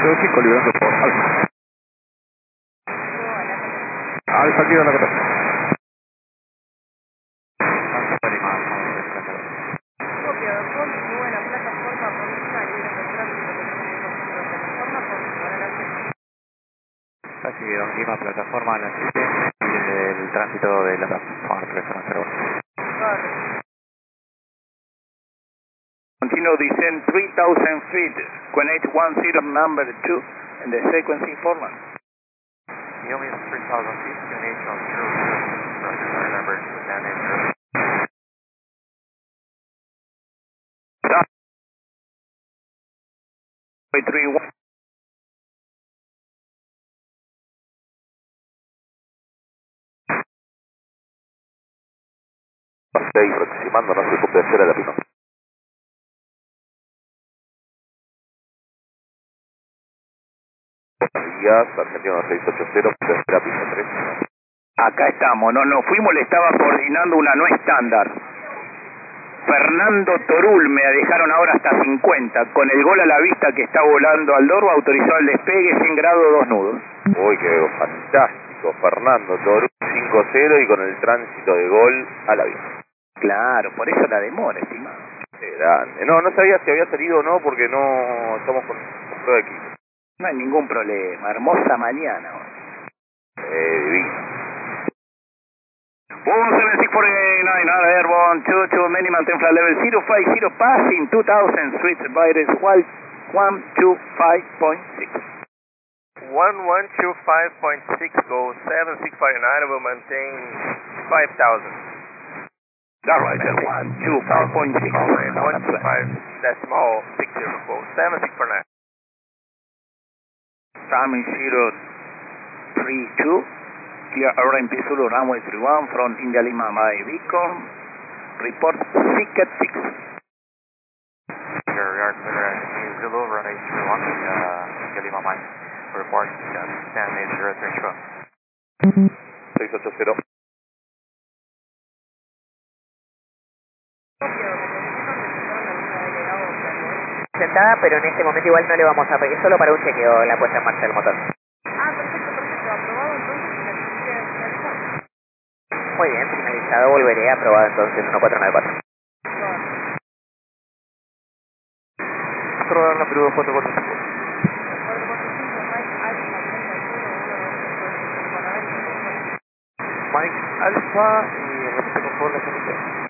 5 librando por Alfa. Alfa aquí en la cota. Copia de Paul, muy buena plataforma por encima y viene con tráfico de plataforma por mejorar la Casi Lima, plataforma, la 7, el tránsito de la plataforma, teléfono 01. Continue descend 3,000 feet, Quenet 10 number 2, and the sequencing format. Yomi is 3,000 feet, Unation 00, number 2, and then 3-1. Ahí aproximándonos el cumple de la Pino. Díaz, Argentino 680, tercera pista 3. Acá estamos, nos fuimos, le estaba coordinando una no estándar. Fernando Torul me dejaron ahora hasta 50, con el gol a la vista que está volando al Dorbo, autorizó el despegue 100 grados 2 nudos. Uy, qué fantástico, Fernando Torú 5-0 y con el tránsito de gol a la vista. Claro, por eso la demora, estimado. Qué grande. No sabía si había salido o no porque no estamos con prueba de equipo. No hay ningún problema, hermosa mañana. Divino. 17649, airborne 22, many maintain flight level 050, passing 2000, street virus 125.6. 1125.6, go 7649, will maintain 5,000. All right, 125.6. 125 decimal 60, go 7649. Timing 032, clear RMP Zulu runway 31 from India Lima by Beacon, report ticket 6. Here we are clear Zulu, runway 31, India Lima Mike, report 108032. 680. Sentada, pero en este momento igual no le vamos a pedir, solo para un chequeo la puesta en marcha del motor. Perfecto, aprobado entonces y la licencia finalizada. Muy bien, finalizado, volveré, aprobado entonces 1494. Aprobar la periodo 445. 445, Mike Alfa 31, 125, Mike Alfa y repite por favor la secuencia.